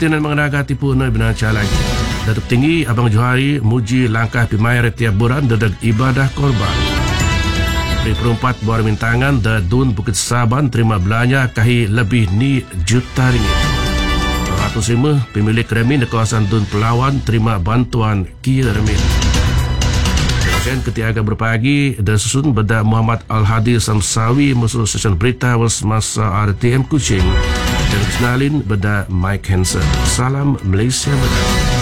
Letinan Mengenaga tipu na Binaca lagi. Datuk Tinggi Abang Johari muji langkah pimayar tiap bulan dadag ibadah korban. Menteri Perumpat buar mintangan Dun Bukit Saban terima belanja kahi lebih ni juta ringgit. 205 pemilik remin di kawasan Dun Pelawan terima bantuan kira remin. Presiden Ketiaga berpagi dan susun beda Muhammad Al-Hadi Samsawi musuh stesen berita was masa RTM Kuching dan kenalin beda Mike Hansen. Salam Malaysia beda.